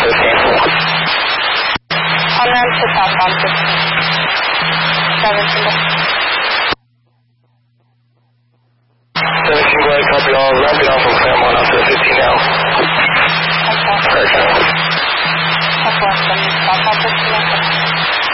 On ramp to southbound 17. 17, go ahead, copy all. Ramping off from Claremont out to 15 now.